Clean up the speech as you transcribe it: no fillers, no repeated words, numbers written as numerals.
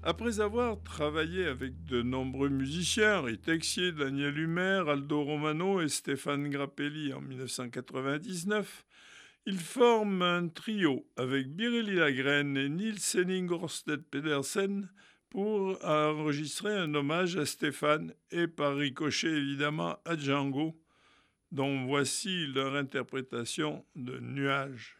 Après avoir travaillé avec de nombreux musiciens, Henri Texier, Daniel Humer, Aldo Romano et Stéphane Grappelli en 1999, il forme un trio avec Biréli Lagrène et Niels Henning Ørsted Pedersen pour enregistrer un hommage à Stéphane et par ricochet évidemment à Django, dont voici leur interprétation de Nuages.